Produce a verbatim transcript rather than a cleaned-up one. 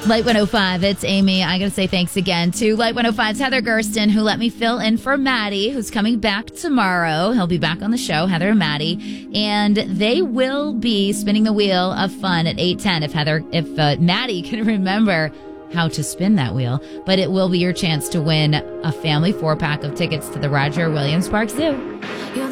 Light one oh five, it's Amy. I got to say thanks again to Light one oh five's Heather Gersten, who let me fill in for Maddie, who's coming back tomorrow. He'll be back on the show, Heather and Maddie, and they will be spinning the wheel of fun at eight ten if Heather, if uh, Maddie can remember how to spin that wheel. But it will be your chance to win a family four-pack of tickets to the Roger Williams Park Zoo.